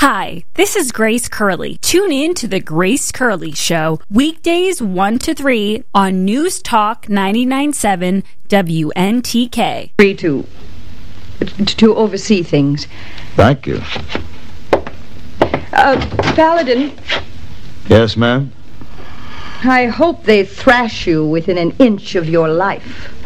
Hi, this is Grace Curley. Tune in to The Grace Curley Show, weekdays 1 to 3 on News Talk 99.7 WNTK. Free to oversee things. Thank you. Paladin. Yes, ma'am? I hope they thrash you within an inch of your life.